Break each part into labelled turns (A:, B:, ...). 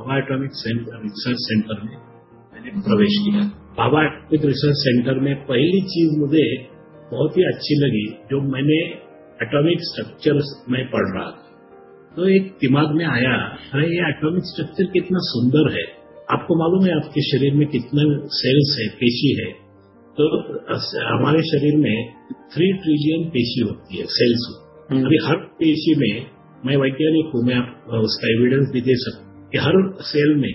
A: Bhabha atomic research centre में मैंने प्रवेश किया। भाभा एटॉमिक रिसर्च सेंटर में पहली चीज मुझे बहुत ही अच्छी लगी, जो मैंने एटॉमिक स्ट्रक्चर में पढ़ रहा था, तो एक दिमाग में आया, अरे ये एटॉमिक स्ट्रक्चर कितना सुंदर है। आपको मालूम है आपके शरीर में कितने सेल्स है, पेशी है? तो हमारे शरीर में 3 ट्रिलियन पेशी होती है, सेल्स। अभी हर पेशी में, मैं वैज्ञानिक हूं, मैं उसका एविडेंस भी दे सकता कि हर सेल में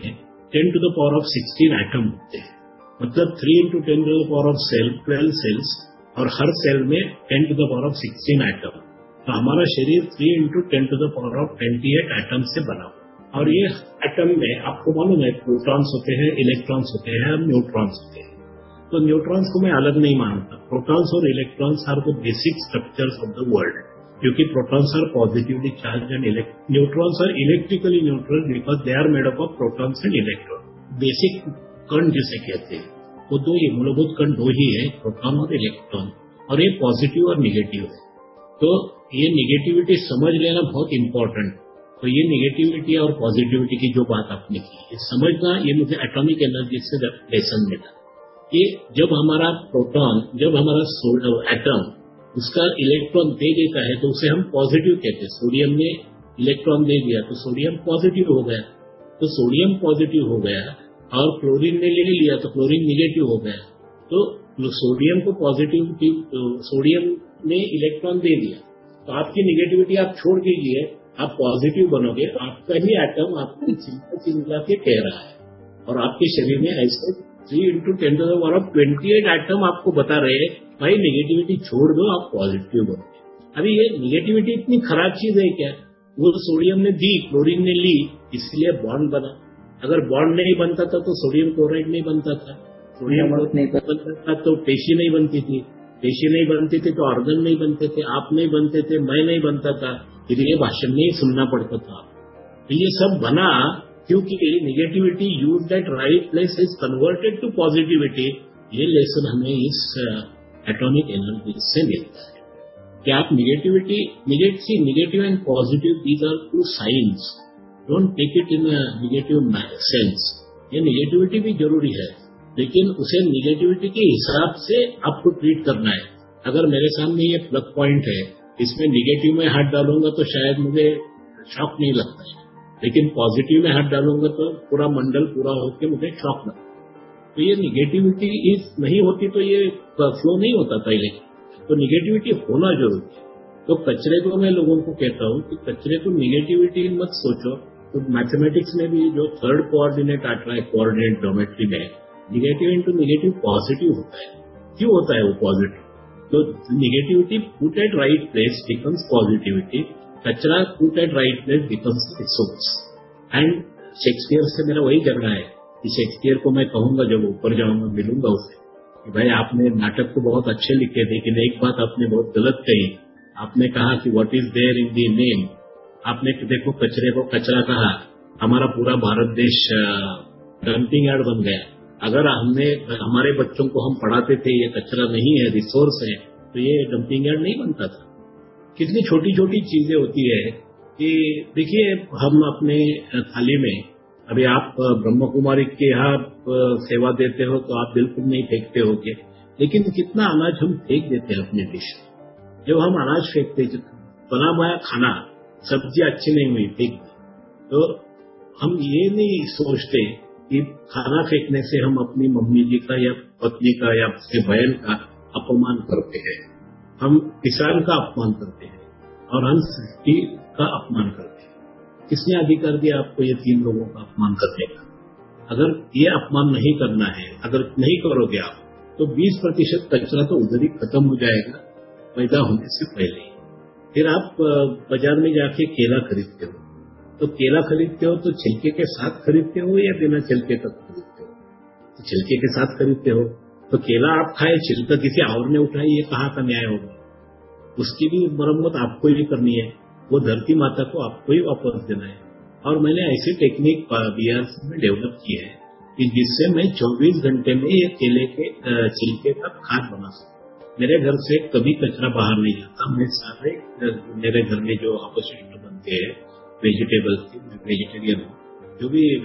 A: 10⁻16 एटम होते हैं, मतलब 3 into 10⁻12 सेल्स, और हर सेल में 10⁻16 एटम। तो हमारा शरीर 3 into 10⁻28 एटम से बना हुआ, और ये एटम में आपको मालूम है प्रोटॉन्स होते हैं, इलेक्ट्रॉन्स होते हैं, न्यूट्रॉन्स होते हैं। तो न्यूट्रॉन्स को मैं अलग नहीं मानता। प्रोटॉन्स और electrons are the basic structures of the world, क्योंकि protons are positively charge and neutrons are electrically neutral because they are made up of protons and electron. Basic कण जिसे कहते हैं, वो दो ही मूलभूत कण दो ही है, प्रोटॉन और इलेक्ट्रॉन, और ये पॉजिटिव और निगेटिव है। तो ये निगेटिविटी समझ लेना बहुत इंपॉर्टेंट। तो ये निगेटिविटी और पॉजिटिविटी की जो बात आपने की, ये समझना, ये मुझे एटॉमिक एनर्जी से लेसन मिला कि जब हमारा प्रोटॉन, जब हमारा एटम उसका इलेक्ट्रॉन दे देता है तो उसे हम पॉजिटिव कहते हैं। सोडियम ने इलेक्ट्रॉन दे दिया तो सोडियम पॉजिटिव हो गया, तो सोडियम पॉजिटिव हो गया, और क्लोरीन ने ले लिया तो क्लोरीन निगेटिव हो गया। तो सोडियम को पॉजिटिव, सोडियम ने इलेक्ट्रॉन दे दिया, तो आपकी निगेटिविटी आप छोड़ दीजिए, आप पॉजिटिव बनोगे। आपका ही एटम आपको चिल्ला के कह रहा है, और आपके शरीर में ऐसे 3 into 10⁻28 एटम आपको बता रहे हैं, भाई निगेटिविटी छोड़ दो, आप पॉजिटिव बनोगे। अभी ये निगेटिविटी इतनी खराब चीज है क्या? वो सोडियम ने दी, क्लोरीन ने ली, इसलिए बॉन्ड बना। अगर बॉन्ड नहीं बनता था तो सोडियम क्लोराइड नहीं बनता था, सोडियम नहीं बनता था तो पेशी नहीं बनती थी, पेशी नहीं बनती थी तो ऑर्गन नहीं बनते थे, आप नहीं बनते थे, मैं नहीं बनता था, इसलिए भाषण नहीं सुनना पड़ता था। तो ये सब बना क्योंकि negativity used eight right place is converted to positivity. ये लेसन हमें इस एटॉमिक एनर्जी से मिलता है कि आप negative and positive, these are 2 science, don't take it in negative sense. ये निगेटिविटी भी जरूरी है, लेकिन उसे निगेटिविटी के हिसाब से आपको ट्रीट करना है। अगर मेरे सामने ये प्लग पॉइंट है, इसमें निगेटिव में हाथ डालूंगा तो शायद मुझे शॉक नहीं लगता है, लेकिन पॉजिटिव में हाथ डालूंगा तो पूरा मंडल पूरा होकर मुझे शॉक लगता है। तो ये निगेटिविटी नहीं होती तो ये फ्लो नहीं होता था इलेक्ट्रॉन, तो निगेटिविटी होना जरूरी है। तो कचरे को मैं लोगों को कहता हूँ कि कचरे को निगेटिविटी मत सोचो। तो मैथमेटिक्स में भी जो 3rd कोऑर्डिनेट आता है, कोऑर्डिनेट ज्योमेट्री में, निगेटिव इंटू निगेटिव पॉजिटिव होता है। क्यों होता है वो पॉजिटिव? तो negativity put at right place becomes positivity, कचरा put at right place becomes resource. And Shakespeare से मेरा वही झगड़ा है कि शेक्सपियर को मैं कहूंगा, जब ऊपर जाऊंगा मिलूंगा उसे, कि भाई आपने नाटक तो बहुत अच्छे लिखे थे, लेकिन एक बात आपने बहुत गलत कही। आपने कहा कि what is there in the name. आपने देखो कचरे को कचरा कहा, हमारा पूरा भारत देश डंपिंग यार्ड बन गया। अगर हमारे बच्चों को हम पढ़ाते थे ये कचरा नहीं है, रिसोर्स है, तो ये डंपिंग यार्ड नहीं बनता था। कितनी छोटी छोटी चीजें होती है कि देखिए, हम अपने थाली में, अभी आप ब्रह्म कुमारी के यहाँ सेवा देते हो तो आप बिल्कुल नहीं फेंकते होगे, लेकिन कितना अनाज हम फेंक देते हैं अपने देश में। जब हम अनाज फेंकते, बना बनाया खाना, सब्जी अच्छी नहीं हुई, फेंक दी, तो हम ये नहीं सोचते कि खाना फेंकने से हम अपनी मम्मी जी का या पत्नी का या उसके बहन का अपमान करते हैं, हम किसान का अपमान करते हैं, और हम सृष्टि का अपमान करते हैं। किसने अधिकार दिया आपको ये 3 लोगों का अपमान करने का? अगर ये अपमान नहीं करना है, अगर नहीं करोगे आप, तो 20% कचरा तो उधर ही खत्म हो जाएगा पैदा होने से पहले। फिर आप बाजार में जाके केला खरीदते हो, तो केला खरीदते हो तो छिलके के साथ खरीदते हो या बिना छिलके तक खरीदते हो? तो छिलके के साथ खरीदते हो, तो केला आप खाए, छिलका किसी और ने उठाई, ये कहाँ का न्याय होगा? उसकी भी मरम्मत आपको ही करनी है, वो धरती माता को आपको ही वापस देना है। और मैंने ऐसी टेक्निक बीआरसी में डेवलप की है कि जिससे मैं 24 घंटे में ये केले के छिलके का खाद बना सकूं। मेरे घर से कभी कचरा बाहर नहीं जाता। मैं सारे मेरे घर में जो अवशिष्ट बनते हैं वेजिटेबल्स के, वेजिटेरियन हूँ, जो भी